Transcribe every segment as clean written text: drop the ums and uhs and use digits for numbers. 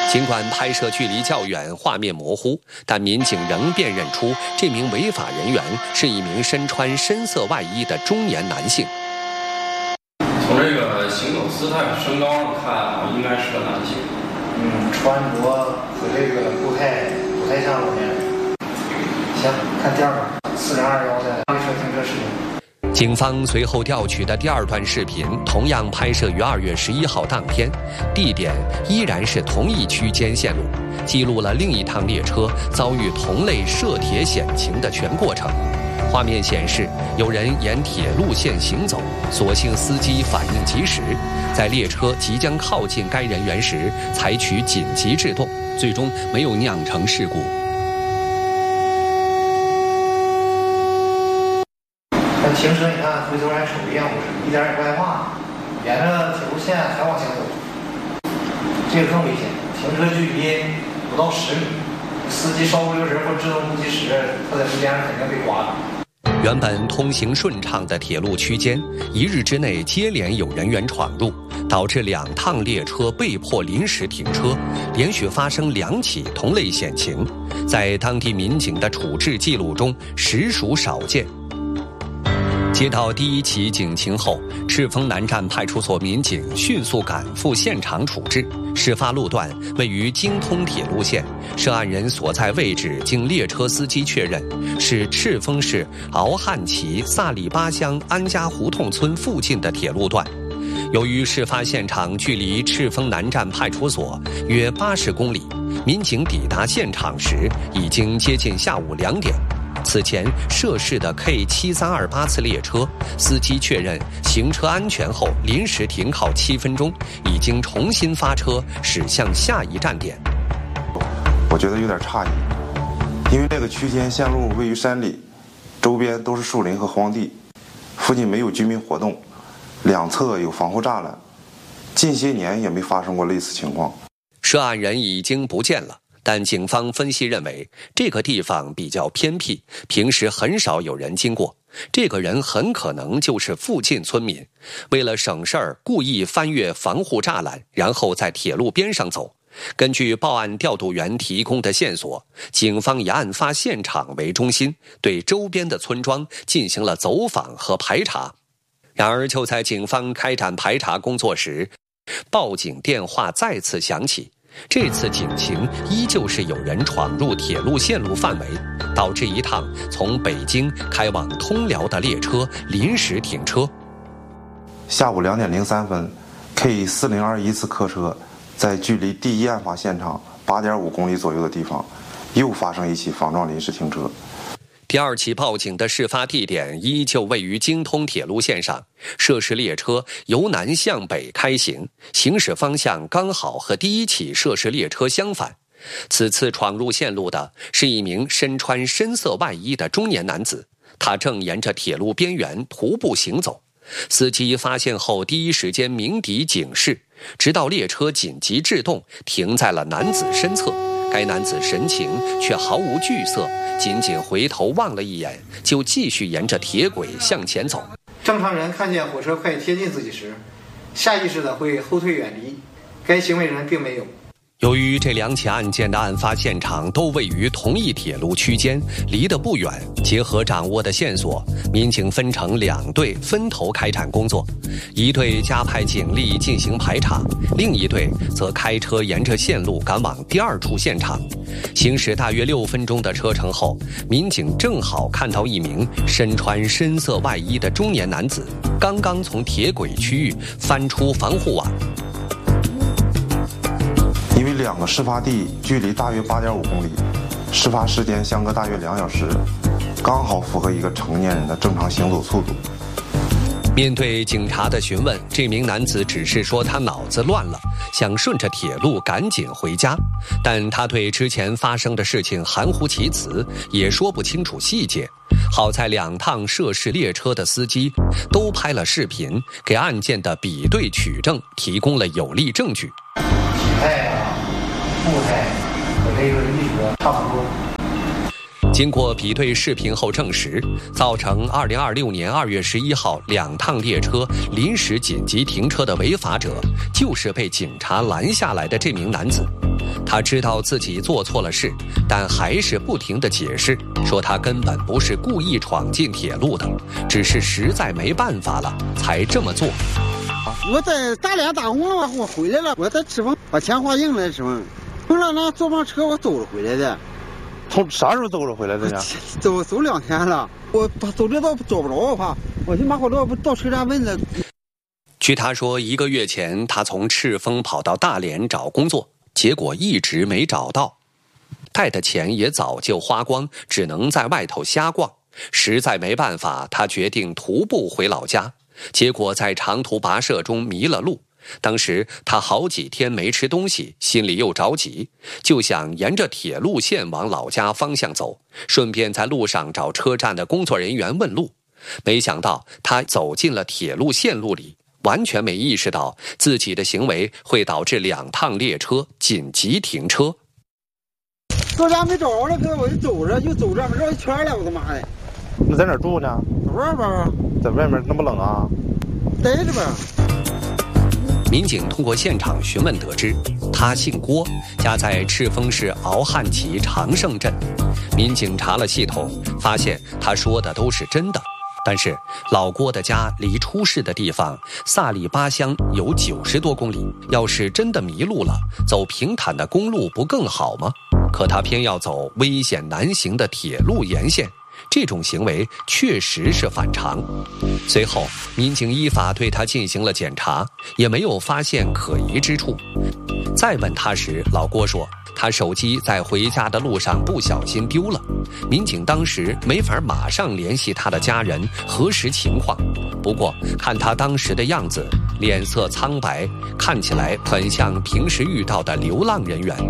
尽管拍摄距离较远，画面模糊，但民警仍辨认出这名违法人员是一名身穿深色外衣的中年男性。 从这个行走姿态、身高上看，应该是个男性。 穿着和这个不太像老年人。行，看第二段，4021的列车停车视频。 警方随后调取的第二段视频同样拍摄于2月11号当天，地点依然是同一区间线路，记录了另一趟列车遭遇同类涉铁险情的全过程。画面显示，有人沿铁路线行走，所幸司机反应及时，在列车即将靠近该人员时采取紧急制动，最终没有酿成事故。 行车你看回头还瞅一眼，一点也不害怕，沿着铁路线还往前走，这个更危险。停车距离不到10米，司机稍不留神或制动不及时，他在中间肯定被刮的。 原本通行顺畅的铁路区间，一日之内接连有人员闯入，导致2趟列车被迫临时停车，连续发生2起同类险情，在当地民警的处置记录中实属少见。接到第一起警情后，赤峰南站派出所民警迅速赶赴现场处置。事发路段位于京通铁路线，涉案人所在位置经列车司机确认是赤峰市敖汉旗萨里巴乡安家胡同村附近的铁路段。由于事发现场距离赤峰南站派出所约80公里，民警抵达现场时已经接近下午2点。此前涉事的 K7328次列车，司机确认行车安全后临时停靠7分钟，已经重新发车驶向下一站点。 我觉得有点诧异，因为这个区间线路位于山里，周边都是树林和荒地，附近没有居民活动，2侧有防护栅栏，近些年也没发生过类似情况。 涉案人已经不见了。但警方分析认为，这个地方比较偏僻，平时很少有人经过。这个人很可能就是附近村民，为了省事儿，故意翻越防护栅栏，然后在铁路边上走。根据报案调度员提供的线索，警方以案发现场为中心，对周边的村庄进行了走访和排查。然而，就在警方开展排查工作时，报警电话再次响起。这次警情依旧是有人闯入铁路线路范围，导致一趟从北京开往通辽的列车临时停车。 下午2点03分 ，K4021次客车在距离第一案发现场8.5公里左右的地方，又发生一起防撞临时停车。 第2起报警的事发地点依旧位于京通铁路线上，涉事列车由南向北开行，行驶方向刚好和第1起涉事列车相反。此次闯入线路的是一名身穿深色外衣的中年男子，他正沿着铁路边缘徒步行走。司机发现后第一时间鸣笛警示，直到列车紧急制动，停在了男子身侧。该男子神情却毫无惧色，仅仅回头望了一眼，就继续沿着铁轨向前走。 正常人看见火车快贴近自己时，下意识的会后退远离，该行为人并没有。 由于这2起案件的案发现场都位于同一铁路区间，离得不远，结合掌握的线索，民警分成2队分头开展工作。一队加派警力进行排查，另一队则开车沿着线路赶往第2处现场。行驶大约6分钟的车程后，民警正好看到一名身穿深色外衣的中年男子刚刚从铁轨区域翻出防护网。 因为2个事发地距离大约8.5公里，事发时间相隔大约2小时，刚好符合一个成年人的正常行走速度。 面对警察的询问，这名男子只是说他脑子乱了，想顺着铁路赶紧回家，但他对之前发生的事情含糊其辞，也说不清楚细节。好在2趟涉事列车的司机都拍了视频，给案件的比对取证提供了有力证据。 体态啊、步态和这个衣着差不多。 经过比对视频后证实，造成2026年2月11号2趟列车临时紧急停车的违法者，就是被警察拦下来的这名男子。 他知道自己做错了事，但还是不停地解释，说他根本不是故意闯进铁路的，只是实在没办法了才这么做。 我在大连打工了，我回来了，我在赤峰把钱花硬了，赤峰。从那呢坐上车我走着回来的。 从啥时候走着回来的呢？ 走2天了，我走这道走不着，我怕我去马火道不到车站问了。 据他说，1个月前他从赤峰跑到大连找工作，结果一直没找到，带的钱也早就花光，只能在外头瞎逛。实在没办法，他决定徒步回老家，结果在长途跋涉中迷了路。当时他好几天没吃东西，心里又着急，就想沿着铁路线往老家方向走，顺便在路上找车站的工作人员问路。没想到他走进了铁路线路里，完全没意识到自己的行为会导致2趟列车紧急停车。 到家没找着了，哥，我就走着绕一圈了，我的妈的！ 那在哪儿住呢？ 外边啊。 在外面那么冷啊？ 待着呗。 民警通过现场询问得知，他姓郭，家在赤峰市敖汉旗长胜镇。民警查了系统，发现他说的都是真的。但是老郭的家离出事的地方萨里巴乡有90多公里，要是真的迷路了，走平坦的公路不更好吗？可他偏要走危险难行的铁路沿线，这种行为确实是反常。随后民警依法对他进行了检查，也没有发现可疑之处。再问他时，老郭说他手机在回家的路上不小心丢了，民警当时没法马上联系他的家人核实情况。不过看他当时的样子，脸色苍白，看起来很像平时遇到的流浪人员。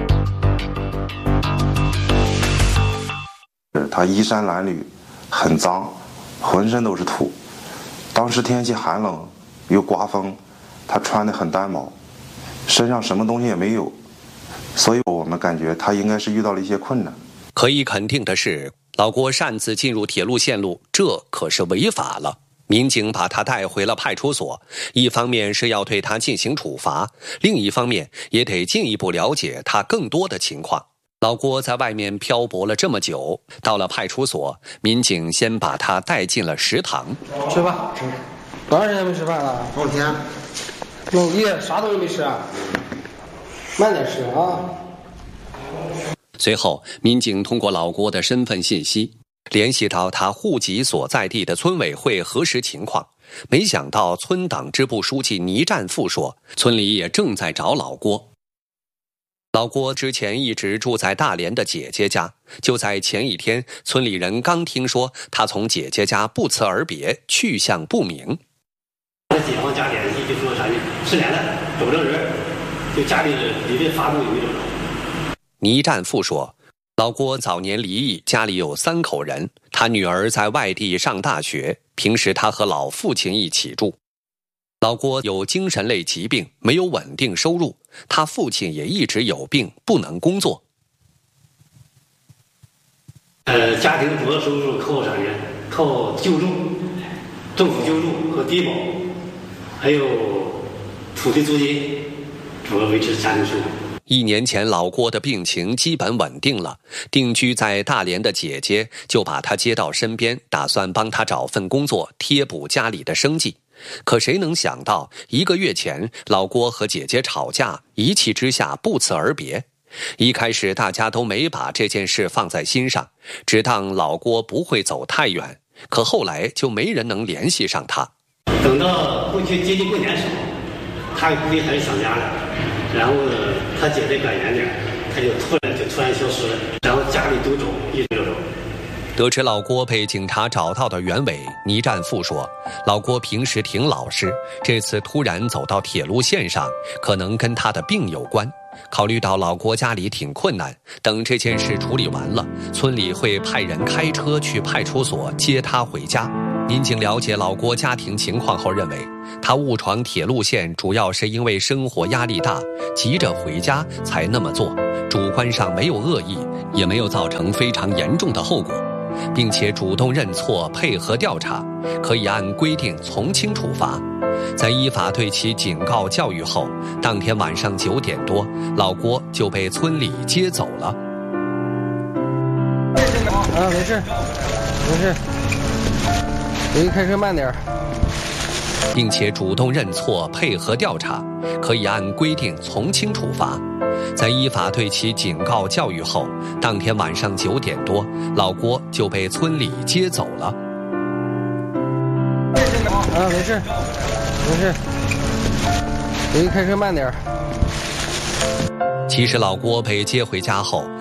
他衣衫褴褛，很脏，浑身都是土。当时天气寒冷，又刮风，他穿得很单薄，身上什么东西也没有，所以我们感觉他应该是遇到了一些困难。 可以肯定的是，老郭擅自进入铁路线路，这可是违法了。民警把他带回了派出所，一方面是要对他进行处罚，另一方面也得进一步了解他更多的情况。老郭在外面漂泊了这么久，到了派出所，民警先把他带进了食堂。 吃吧，多长时间没吃饭了？ 好几天。 老弟，啥东西没吃啊？慢点吃啊。 随后，民警通过老郭的身份信息，联系到他户籍所在地的村委会核实情况。没想到村党支部书记倪占富说，村里也正在找老郭。老郭之前一直住在大连的姐姐家，就在前一天，村里人刚听说他从姐姐家不辞而别，去向不明。 解放家联系就说啥呢？失联了，找不着人，就家里离这发布也没找着。 倪占富说，老郭早年离异，家里有3口人，他女儿在外地上大学，平时他和老父亲一起住。老郭有精神类疾病，没有稳定收入，他父亲也一直有病，不能工作。 家庭主要收入靠啥呢？靠救助，政府救助和低保，还有土地租金，主要维持家庭生活。 1年前，老郭的病情基本稳定了，定居在大连的姐姐就把他接到身边，打算帮他找份工作，贴补家里的生计。可谁能想到1个月前，老郭和姐姐吵架，一气之下不辞而别。一开始大家都没把这件事放在心上，只当老郭不会走太远。可后来就没人能联系上他。 等到接近过年时候，他估计还是想家了，然后呢，他姐再赶远点，他就突然消失了，然后家里都找，一直找。 得知老郭被警察找到的原委，倪占富说，老郭平时挺老实，这次突然走到铁路线上，可能跟他的病有关。考虑到老郭家里挺困难，等这件事处理完了，村里会派人开车去派出所接他回家。民警了解老郭家庭情况后认为，他误闯铁路线主要是因为生活压力大，急着回家才那么做，主观上没有恶意，也没有造成非常严重的后果。 并且主动认错配合调查，可以按规定从轻处罚。在依法对其警告教育后，当天晚上9点多，老郭就被村里接走了。 没事，没事，回去开车慢点。 并且主动认错配合调查，可以按规定从轻处罚。在依法对其警告教育后，当天晚上9点多，老郭就被村里接走了。 没事，没事，回去开车慢点。 其实老郭被接回家后，